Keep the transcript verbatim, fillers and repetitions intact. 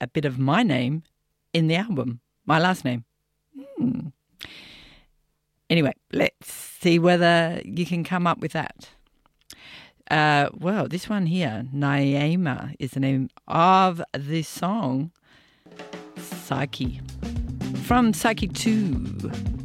a bit of my name in the album, my last name. Hmm. Anyway, let's see whether you can come up with that. Uh, well, this one here, Naima, is the name of the song Psyche from Psyche two.